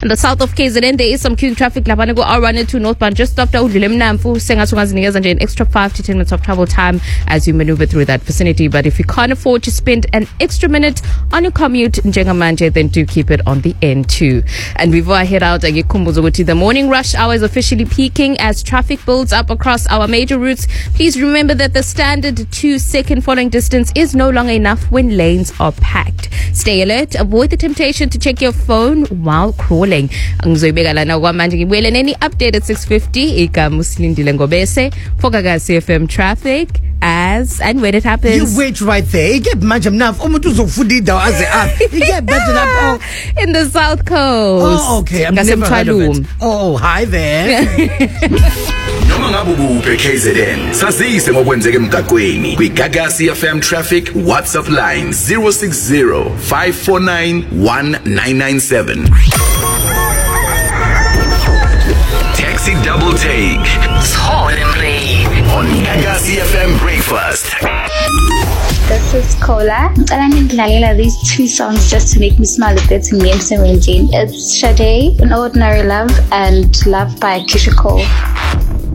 In the south of KZN, there is some queuing traffic. Lapha go R102 northbound just after Udlile Mnamfu. Sengathi ungazinikeza nje an extra 5 to 10 minutes of travel time as you maneuver through that vicinity. But if you can't afford to spend an extra minute on your commute njengamanje, then do keep it on the N2. And before I head out, the morning rush hour is officially peaking as traffic builds up across our major routes. Please remember that the standard 2-second following distance is no longer enough when lanes are packed. Stay alert. Avoid the temptation to check your phone while crawling. Ngizoyibeka lana kwamanje ngibuyele neni update at 6:50 igama usilindile ngobese for Gagasi FM traffic as and when it happens. You wait right there. You get manje mnaf umuntu uzofunda indawo aze up. You get better up in the South Coast. Oh, okay. I've never heard of it. Oh, hi there. Noma ngabe ubuphe KZN sazise ngokwenzeka emgaqweni kwiGagasi FM traffic WhatsApp line 060-549-1997. Taxi double take. On Gagasi FM breakfast. This is Cola. And I these two songs just to make me smile a bit in Game 17. It's Sade, An Ordinary Love, and Love by Keisha Cole.